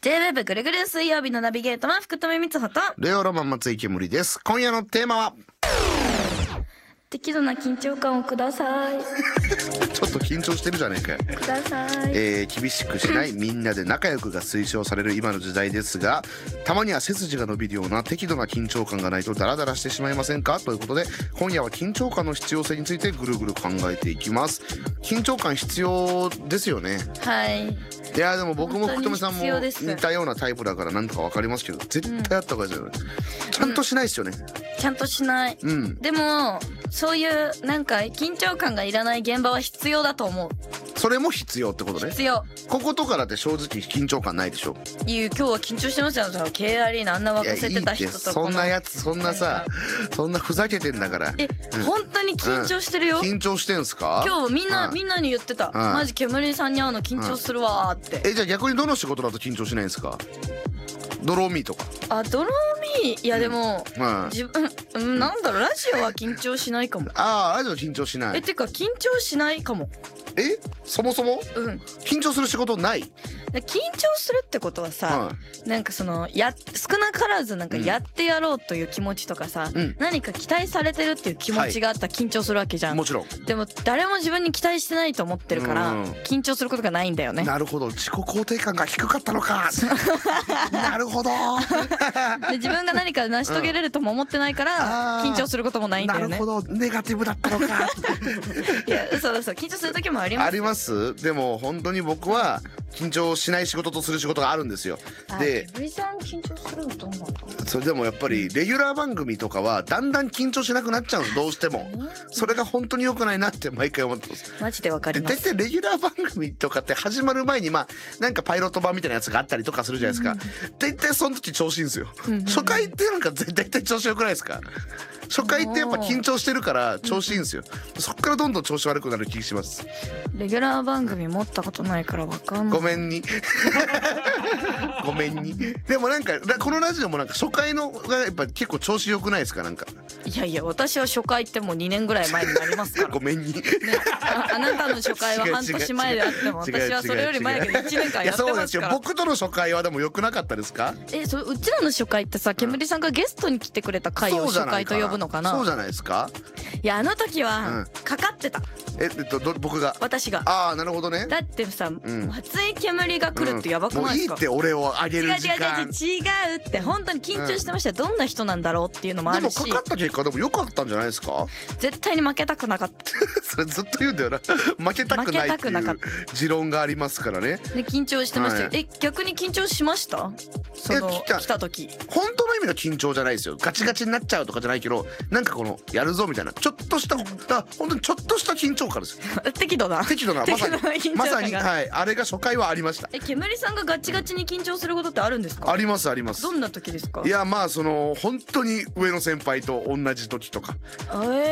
J-WEB ぐるぐる水曜日のナビゲートの福留光穂とレオロマン松井けむりです。今夜のテーマは適度な緊張感をくださいちょっと緊張してるじゃねえかよ。 ください。 厳しくしないみんなで仲良くが推奨される今の時代ですが、たまには背筋が伸びるような適度な緊張感がないとダラダラしてしまいませんかということで、今夜は緊張感の必要性についてぐるぐる考えていきます。緊張感必要ですよね。 はい。 いやでも僕も福留さんも本当に必要です似たようなタイプだからなんとかわかりますけど、絶対あった方がいいですよね。ちゃんとしないですよね。 ちゃんとしない、でもそういうなんか緊張感がいらない現場は必要だと思う。 それも必要ってことね。 必要。 こことからって正直緊張感ないでしょ。 今日は緊張してますよ。K アリーナあんな沸かせてた人とそんなやつ、そんなさ、そんなふざけてんだから。 本当に緊張してるよ。 緊張してんすか？ 今日みんなに言ってた。マジ煙さんに会うの緊張するわーって。 じゃあ逆にどの仕事だと緊張しないんですか？ドローミーとか。 ドローミー、いやでも、自分なんだろう、ラジオは緊張しないかも。 ラジオ緊張しない。 てか緊張しないかも。 そもそも緊張する仕事ない？ 緊張するってことはさ、なんかその少なからずなんかやってやろうという気持ちとかさ、何か期待されてるっていう気持ちがあったら緊張するわけじゃん。 もちろん。でも誰も自分に期待してないと思ってるから緊張することがないんだよね。 なるほど、自己肯定感が低かったのかなるほどで自分が何か成し遂げれるとも思ってないから緊張することもないんだよね。 なるほど、ネガティブだったのかいやそう緊張する時もあります。 あります。でも本当に僕は緊張しない仕事とする仕事があるんですよ。 で、ブリさん緊張するのどうなの？ それでもやっぱりレギュラー番組とかはだんだん緊張しなくなっちゃうんです。どうしてもそれが本当に良くないなって毎回思ってます。 マジでわかります。 大体レギュラー番組とかって始まる前になんかパイロット版みたいなやつがあったりとかするじゃないですか。大体その時調子いいんですよ。初回ってなんか大体調子良くないですか？初回ってやっぱ緊張してるから調子いいんですよ。そっからどんどん調子悪くなる気がします。 レギュラー番組持ったことないからわかんない。 ごめんにごめんに。でもなんかこのラジオもなんか初回のがやっぱ結構調子良くないですか？なんかいや私は初回ってもう2年ぐらい前になりますからごめんに、 あなたの初回は半年前であっても私はそれより前で1年間やってますから。いやそうですよ。僕との初回はでも良くなかったですか？ うちらの初回ってさ、煙さんがゲストに来てくれた回を初回と呼ぶのかな？ そうじゃないですか？ いやあの時はかかってた。 僕が？ 私が。 なるほどね。 だってさ、松井煙が来るってやばくないですか？ もういいって俺をあげる時間。 違うって本当に緊張してましたよ。どんな人なんだろうっていうのもあるし。 でもかかった結果でも良かったんじゃないですか？ 絶対に負けたくなかったそれずっと言うんだよな。負けたくないっていう持論がありますからね。 で緊張してましたよ。逆に緊張しました？来た時本当の意味の緊張じゃないですよ。ガチガチになっちゃうとかじゃないけど、なんかこのやるぞみたいなちょっとした本当にちょっとした緊張感ですよ。 適度なまさにあれが初回はありました。 煙さんがガチガチに緊張することってあるんですか？ ありますあります。 どんな時ですか？ いやその本当に上の先輩と同じ時とか。